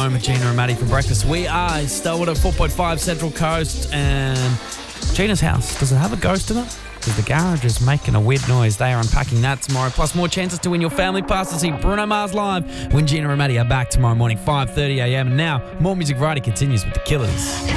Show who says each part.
Speaker 1: home with Gina and Maddie for breakfast. We are Starwood at 4.5 Central Coast, and Gina's house, does it have a ghost in it? Because the garage is making a weird noise. They are unpacking that tomorrow. Plus more chances to win your family pass to see Bruno Mars live when Gina and Maddie are back tomorrow morning, 5:30 a.m. And now, more Music Variety continues with The Killers.